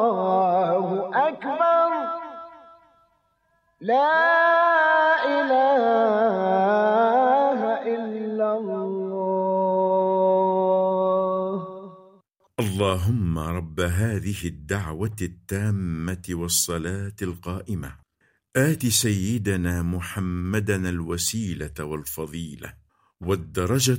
الله أكبر لا إله إلا الله. اللهم رب هذه الدعوة التامة والصلاة القائمة آت سيدنا محمدا الوسيلة والفضيلة والدرجة